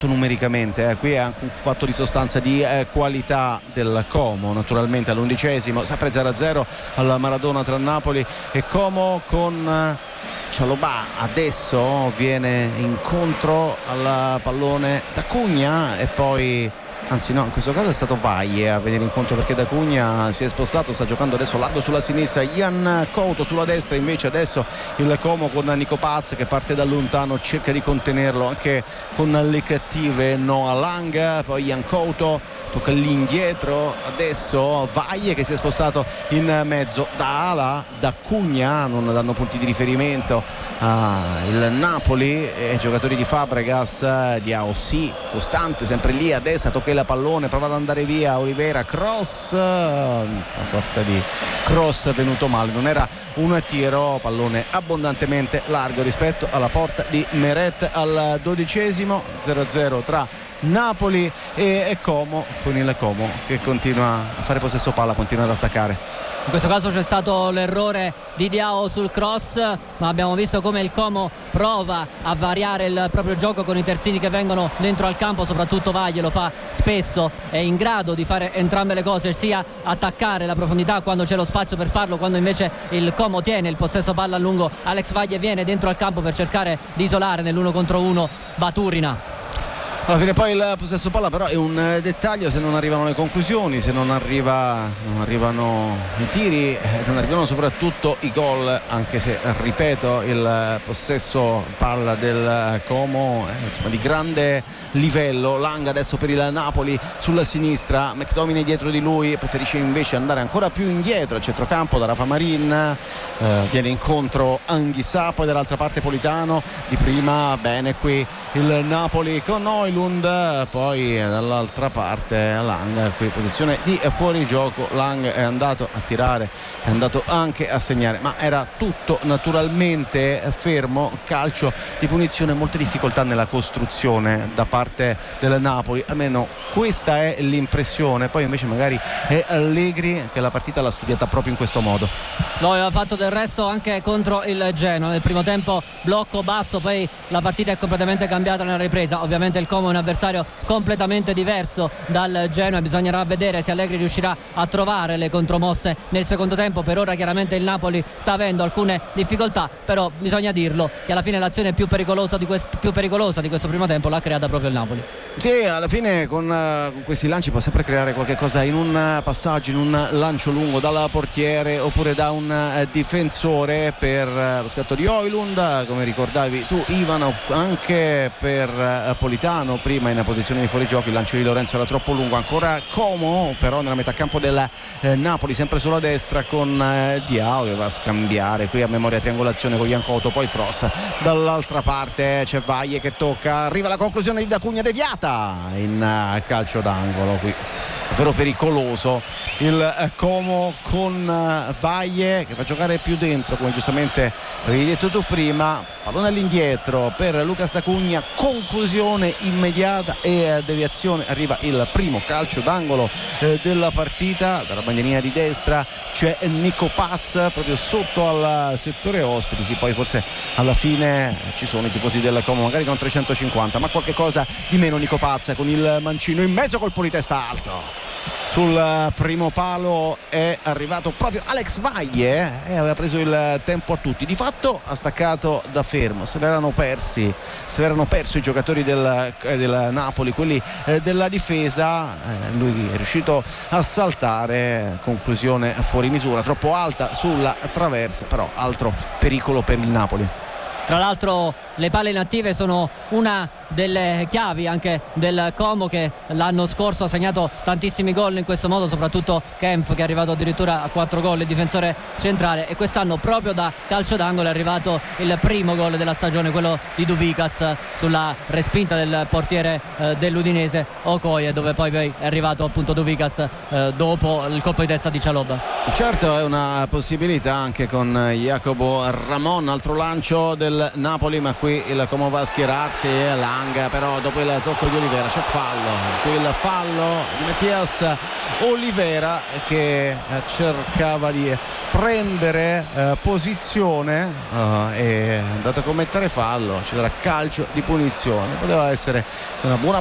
numericamente, qui è anche un fatto di sostanza, di qualità del Como. Naturalmente all'11esimo, sempre 0-0 al Maradona tra Napoli e Como, con Chalobah adesso viene incontro al pallone da Cugna e poi, anzi no, in questo caso è stato Valle a venire incontro, perché da Cugna si è spostato, sta giocando adesso largo sulla sinistra, Ian Couto sulla destra. Invece adesso il Como con Nico Paz che parte da lontano, cerca di contenerlo anche con le cattive Noah Lang, poi Ian Couto tocca lì indietro, adesso Valle che si è spostato in mezzo da ala, da Cugna non danno punti di riferimento il Napoli e i giocatori di Fabregas. Diao sì, costante sempre lì a destra, tocca il pallone, prova ad andare via Oliveira, cross, una sorta di cross venuto male, non era un tiro, pallone abbondantemente largo rispetto alla porta di Meret al 12esimo. 0-0 tra Napoli e Como, con il Como che continua a fare possesso palla, continua ad attaccare. In questo caso c'è stato l'errore di Diao sul cross, ma abbiamo visto come il Como prova a variare il proprio gioco con i terzini che vengono dentro al campo, soprattutto Valle lo fa spesso, è in grado di fare entrambe le cose, sia attaccare la profondità quando c'è lo spazio per farlo, quando invece il Como tiene il possesso palla a lungo. Alex Valle viene dentro al campo per cercare di isolare nell'uno contro uno Baturina. Alla fine poi il possesso palla però è un dettaglio, se non arrivano le conclusioni, se non arrivano i tiri, non arrivano soprattutto i gol, anche se ripeto il possesso palla del Como insomma di grande livello. Lang adesso per il Napoli sulla sinistra, McTominay dietro di lui, preferisce invece andare ancora più indietro al centrocampo da Rafa Marin, viene incontro Anghissà, poi dall'altra parte Politano, di prima bene qui il Napoli con Højlund, poi dall'altra parte Lang, qui posizione di fuorigioco. Lang è andato a tirare, è andato anche a segnare, ma era tutto naturalmente fermo. Calcio di punizione, molte difficoltà nella costruzione da parte del Napoli, almeno questa è l'impressione. Poi invece magari è Allegri che la partita l'ha studiata proprio in questo modo. Lo aveva fatto del resto anche contro il Genoa, nel primo tempo blocco basso, poi la partita è completamente cambiata nella ripresa. Ovviamente il Como è un avversario completamente diverso dal Genoa, bisognerà vedere se Allegri riuscirà a trovare le contromosse nel secondo tempo. Per ora chiaramente il Napoli sta avendo alcune difficoltà, però bisogna dirlo che alla fine l'azione più pericolosa di questo primo tempo l'ha creata proprio il Napoli. Sì, alla fine con questi lanci può sempre creare qualche cosa in un passaggio, in un lancio lungo dal portiere oppure da un difensore, per lo scatto di Højlund, come ricordavi tu Ivan, anche per Politano prima in posizione di fuorigioco. Il lancio di Lorenzo era troppo lungo, ancora Como però nella metà campo del Napoli, sempre sulla destra con Diao che va a scambiare qui a memoria triangolazione con Ian Couto, poi cross dall'altra parte, c'è Valle che tocca, arriva la conclusione di Da Cugna deviata in calcio d'angolo, qui davvero pericoloso il Como con Valle che fa giocare più dentro, come giustamente avevi detto tu prima. Pallone all'indietro per Lucas Da Cugna, conclusione immediata e deviazione. Arriva il primo calcio d'angolo della partita, dalla bandierina di destra c'è Nico Paz proprio sotto al settore ospiti. Sì, poi forse alla fine ci sono i tifosi del Como, magari non 350 ma qualche cosa di meno. Nico Paz con il mancino in mezzo, colpo di testa alto. Sul primo palo è arrivato proprio Alex Valle e aveva preso il tempo a tutti, di fatto ha staccato da fermo, se l'erano persi i giocatori del Napoli, quelli della difesa. Lui è riuscito a saltare, conclusione fuori misura, troppo alta sulla traversa, però altro pericolo per il Napoli. Tra l'altro le palle inattive sono una delle chiavi anche del Como, che l'anno scorso ha segnato tantissimi gol in questo modo, soprattutto Kempf che è arrivato addirittura a 4 gol, il difensore centrale, e quest'anno proprio da calcio d'angolo è arrivato il primo gol della stagione, quello di Duvikas sulla respinta del portiere dell'Udinese Okoye, dove poi è arrivato appunto Duvikas dopo il colpo di testa di Chalobah. Certo, è una possibilità anche con Jacopo Ramon, altro lancio del Napoli, ma qui il Como va a schierarsi, Lang però dopo il tocco di Olivera c'è fallo, qui il fallo di Mattias Olivera che cercava di prendere posizione e è andato a commettere fallo, ci sarà calcio di punizione, poteva essere una buona